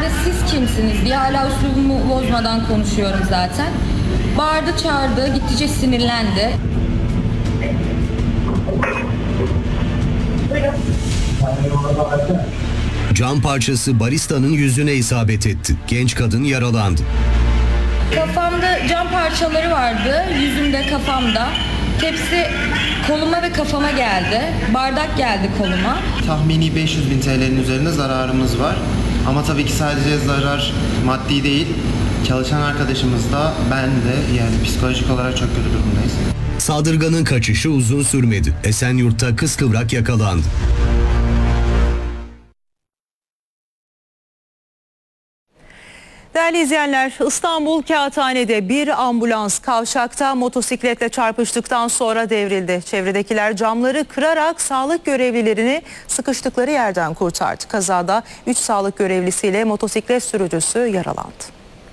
de siz kimsiniz diye, hala üslubumu bozmadan konuşuyorum zaten. Bağırdı çağırdı, gittikçe sinirlendi. Cam parçası baristanın yüzüne isabet etti. Genç kadın yaralandı. Kafamda cam parçaları vardı, yüzümde, kafamda. Tepsi koluma ve kafama geldi. Bardak geldi koluma. Tahmini 500.000 TL'nin üzerinde zararımız var. Ama tabii ki sadece zarar maddi değil. Çalışan arkadaşımız da, ben de, yani psikolojik olarak çok kötü durumdayız. Saldırganın kaçışı uzun sürmedi. Esenyurt'ta kıskıvrak yakalandı. Değerli izleyenler, İstanbul Kağıthane'de bir ambulans kavşakta motosikletle çarpıştıktan sonra devrildi. Çevredekiler camları kırarak sağlık görevlilerini sıkıştıkları yerden kurtardı. Kazada 3 sağlık görevlisiyle motosiklet sürücüsü yaralandı.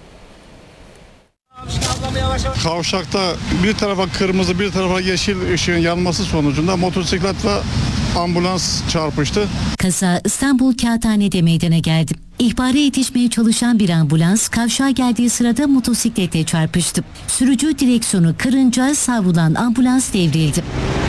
Kavşakta bir tarafa kırmızı, bir tarafa yeşil ışığın yanması sonucunda motosiklet ve ambulans çarpıştı. Kaza İstanbul Kağıthane'de meydana geldi. İhbara yetişmeye çalışan bir ambulans kavşağa geldiği sırada motosikletle çarpıştı. Sürücü direksiyonu kırınca savrulan ambulans devrildi.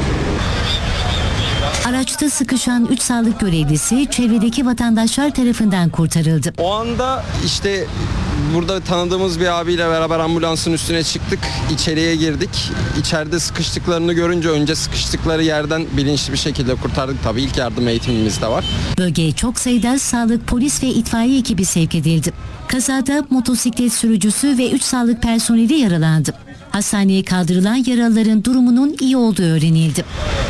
Araçta sıkışan 3 sağlık görevlisi çevredeki vatandaşlar tarafından kurtarıldı. O anda işte burada tanıdığımız bir abiyle beraber ambulansın üstüne çıktık. İçeriye girdik. İçeride sıkıştıklarını görünce önce sıkıştıkları yerden bilinçli bir şekilde kurtardık. Tabii ilk yardım eğitimimiz de var. Bölgeye çok sayıda sağlık, polis ve itfaiye ekibi sevk edildi. Kazada motosiklet sürücüsü ve 3 sağlık personeli yaralandı. Hastaneye kaldırılan yaralıların durumunun iyi olduğu öğrenildi.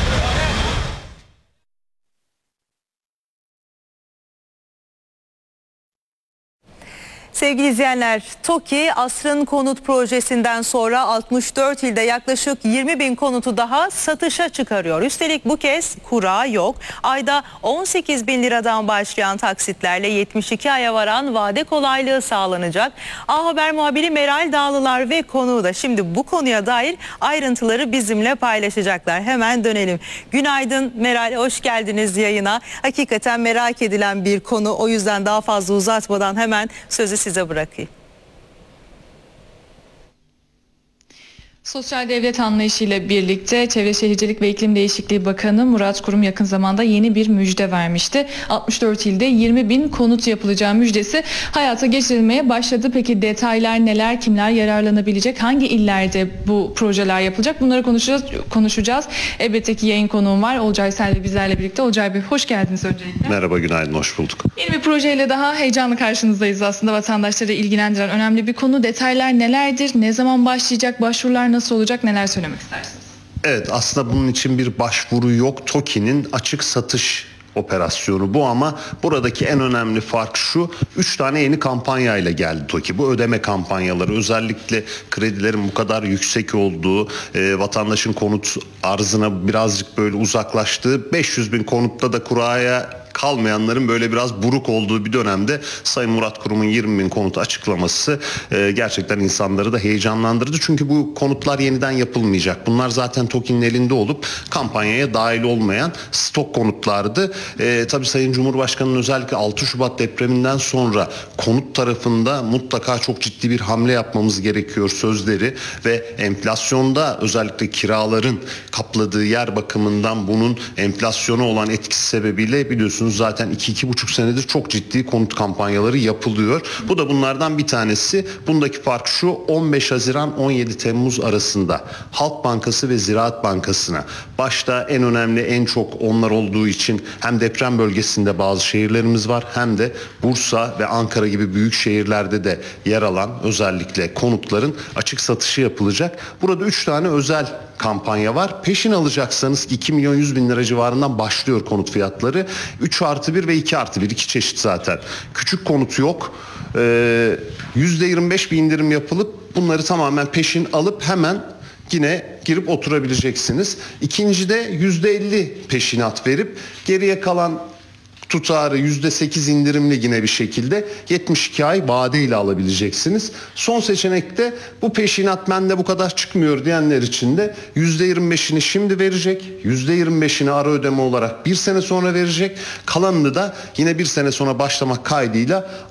Sevgili izleyenler, TOKİ asrın konut projesinden sonra 64 ilde yaklaşık 20.000 konutu daha satışa çıkarıyor. Üstelik bu kez kura yok. Ayda 18.000 liradan başlayan taksitlerle 72 aya varan vade kolaylığı sağlanacak. A Haber muhabiri Meral Dağlılar ve konuğu da şimdi bu konuya dair ayrıntıları bizimle paylaşacaklar. Hemen dönelim. Günaydın Meral, hoş geldiniz yayına. Hakikaten merak edilen bir konu. O yüzden daha fazla uzatmadan hemen sözü size bırakayım. Sosyal devlet anlayışıyla birlikte Çevre Şehircilik ve İklim Değişikliği Bakanı Murat Kurum yakın zamanda yeni bir müjde vermişti. 64 ilde 20.000 konut yapılacağı müjdesi hayata geçirilmeye başladı. Peki detaylar neler, kimler yararlanabilecek, hangi illerde bu projeler yapılacak, bunları konuşacağız. Elbette ki yayın konuğum var, Olcay Selvi bizlerle birlikte. Olcay Bey, hoş geldiniz öncelikle. Merhaba, günaydın, hoş bulduk. Yeni bir projeyle daha heyecanlı karşınızdayız aslında. Vatandaşları ilgilendiren önemli bir konu. Detaylar nelerdir, ne zaman başlayacak, başvurular nasıl olacak, neler söylemek istersiniz? Evet, aslında bunun için bir başvuru yok. TOKİ'nin açık satış operasyonu bu, ama buradaki en önemli fark şu: 3 tane yeni kampanyayla geldi TOKİ. Bu ödeme kampanyaları, özellikle kredilerin bu kadar yüksek olduğu, vatandaşın konut arzına birazcık böyle uzaklaştığı, 500.000 konutta da kuraya kalmayanların böyle biraz buruk olduğu bir dönemde Sayın Murat Kurum'un 20.000 konut açıklaması gerçekten insanları da heyecanlandırdı. Çünkü bu konutlar yeniden yapılmayacak. Bunlar zaten TOKİ'nin elinde olup kampanyaya dahil olmayan stok konutlardı. Tabii Sayın Cumhurbaşkanı'nın özellikle 6 Şubat depreminden sonra konut tarafında mutlaka çok ciddi bir hamle yapmamız gerekiyor sözleri ve enflasyonda özellikle kiraların kapladığı yer bakımından bunun enflasyona olan etkisi sebebiyle biliyorsunuz zaten 2-2,5 senedir çok ciddi konut kampanyaları yapılıyor. Bu da bunlardan bir tanesi. Bundaki fark şu: 15 Haziran 17 Temmuz arasında Halk Bankası ve Ziraat Bankası'na, başta en önemli, en çok onlar olduğu için hem deprem bölgesinde bazı şehirlerimiz var, hem de Bursa ve Ankara gibi büyük şehirlerde de yer alan özellikle konutların açık satışı yapılacak. Burada 3 tane özel kampanya var. Peşin alacaksanız 2.100.000 lira civarından başlıyor konut fiyatları. 3+1 ve 2+1, 2 çeşit zaten. Küçük konut yok. %25 bir indirim yapılıp bunları tamamen peşin alıp hemen yine girip oturabileceksiniz. İkincide %50 peşinat verip geriye kalan tutarı %8 indirimli yine bir şekilde 72 ay vadeyle alabileceksiniz. Son seçenekte bu peşinat bende bu kadar çıkmıyor diyenler için de %25'ini şimdi verecek. %25'ini ara ödeme olarak bir sene sonra verecek. Kalanını da yine bir sene sonra başlamak kaydıyla